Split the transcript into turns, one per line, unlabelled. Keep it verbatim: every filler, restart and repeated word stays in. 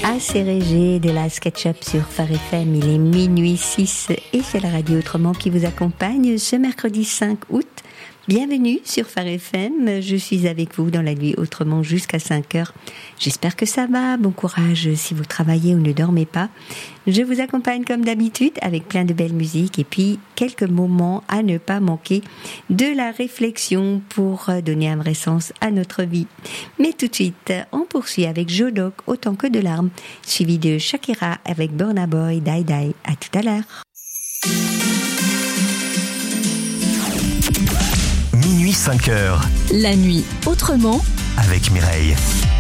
Assez Régé de la SketchUp sur Phare F M. Il est minuit six et c'est la radio Autrement qui vous accompagne ce mercredi cinq août. Bienvenue sur Phare F M. Je suis avec vous dans la nuit Autrement jusqu'à cinq heures. J'espère que ça va. Bon courage si vous travaillez ou ne dormez pas. Je vous accompagne comme d'habitude avec plein de belles musiques et puis quelques moments à ne pas manquer de la réflexion pour donner un vrai sens à notre vie. Mais tout de suite, on poursuit avec Jodoc, Autant que de larmes, suivi de Shakira avec Burna Boy, Die Die. À tout à l'heure.
Minuit cinq heures.
La nuit Autrement
avec Mireille.